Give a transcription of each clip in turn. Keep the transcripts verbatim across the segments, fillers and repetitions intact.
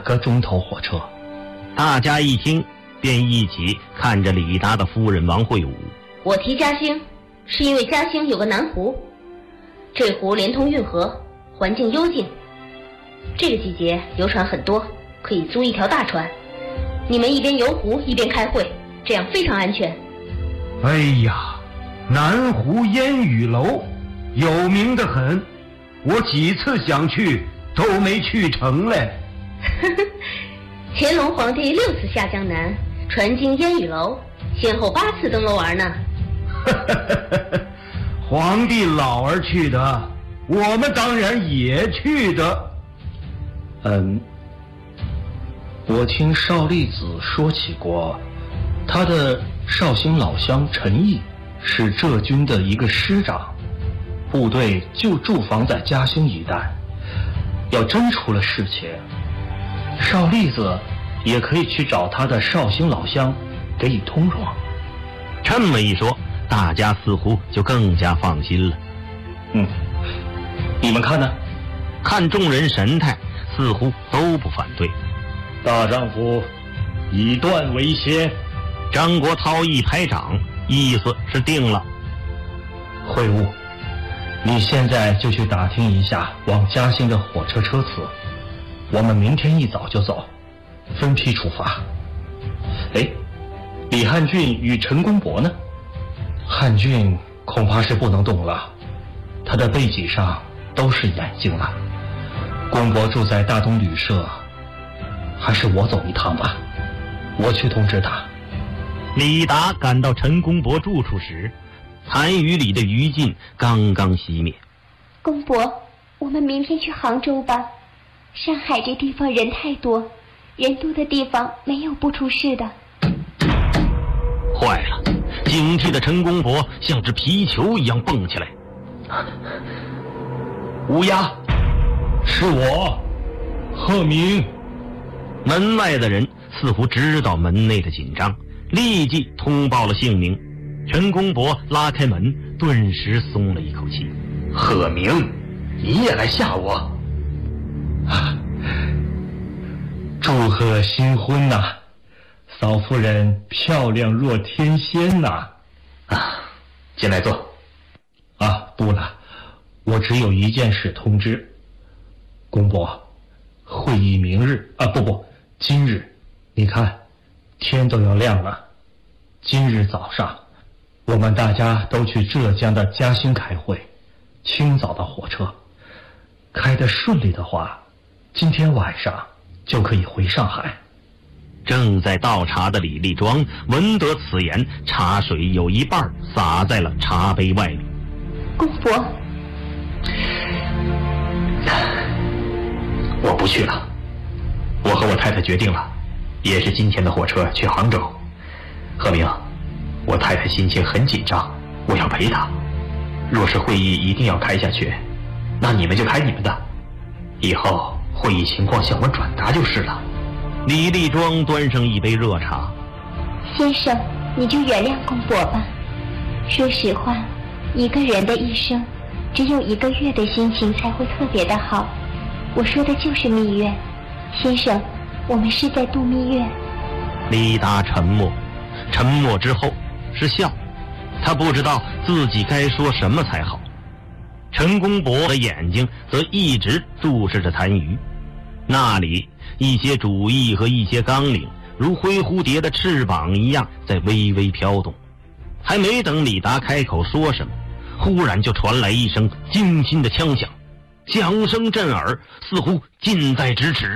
个钟头火车？ 大家一听，便一起看着李达的夫人王慧武。 我提嘉兴，是因为嘉兴有个南湖，这湖连通运河，环境幽静。这个季节游船很多，可以租一条大船。你们一边游湖一边开会，这样非常安全。 哎呀，南湖烟雨楼有名的很，我几次想去都没去成嘞。 乾隆皇帝六次下江南，船经烟雨楼，先后八次登楼玩呢。 皇帝老儿去的，我们当然也去的。 嗯，我听邵力子说起过，他的绍兴老乡陈毅是浙军的一个师长，部队就驻防在嘉兴一带。要真出了事情，邵力子也可以去找他的绍兴老乡给予通融。 这么一说，大家似乎就更加放心了。 嗯，你们看呢？ 看众人神态，似乎都不反对。 大丈夫以断为先。 张国焘一拍掌，意思是定了。 会晤，你现在就去打听一下往嘉兴的火车车次，我们明天一早就走，分批出发。哎，李汉俊与陈公博呢？汉俊恐怕是不能动了，他的背脊上都是眼睛了。公博住在大东旅社，还是我走一趟吧，我去通知他。 李达赶到陈公博住处时，残余里的余烬刚刚熄灭。 公伯，我们明天去杭州吧。上海这地方人太多，人多的地方没有不出事的。 坏了，警惕的陈公博像只皮球一样蹦起来。 乌鸦，是我，贺明。 门外的人似乎知道门内的紧张，立即通报了姓名。陈公博拉开门，顿时松了一口气。 贺明，你也来吓我？啊！祝贺新婚呐、啊，嫂夫人漂亮若天仙呐、啊！啊，进来坐。啊，不了，我只有一件事通知。公伯，会议明日啊，不不，今日，你看，天都要亮了。今日早上，我们大家都去浙江的嘉兴开会，清早的火车，开得顺利的话，今天晚上就可以回上海。 正在倒茶的李立庄闻得此言，茶水有一半洒在了茶杯外面。 公伯， 我不去了，我和我太太决定了，也是今天的火车去杭州。贺明，我太太心情很紧张，我要陪她。若是会议一定要开下去，那你们就开你们的，以后会议情况向我转达就是了。 李立庄端上一杯热茶。 先生，你就原谅公伯吧。说实话，一个人的一生，只有一个月的心情才会特别的好。我说的就是蜜月，先生，我们是在度蜜月。 李达沉默，沉默之后是笑，他不知道自己该说什么才好。陈公博的眼睛则一直注视着残余，那里一些主意和一些纲领如灰蝴蝶的翅膀一样在微微飘动。还没等李达开口说什么，忽然就传来一声惊心的枪响，响声震耳，似乎近在咫尺。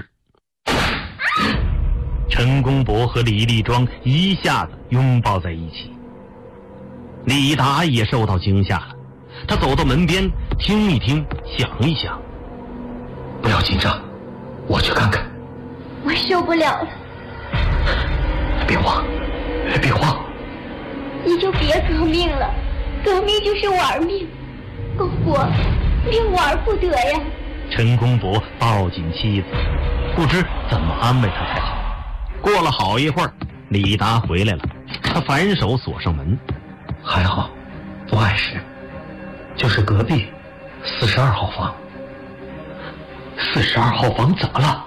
陈公博和李立庄一下子拥抱在一起。李达也受到惊吓了，他走到门边听一听，想一想。 不要紧张，我去看看。 我受不了了。 别慌，别慌。 你就别革命了，革命就是玩命。公伯，你玩不得呀。 陈公博抱紧妻子，不知怎么安慰他才好。过了好一会儿，李达回来了，他反手锁上门。 还好，不碍事，就是隔壁四十二号房。四十二号房怎么了？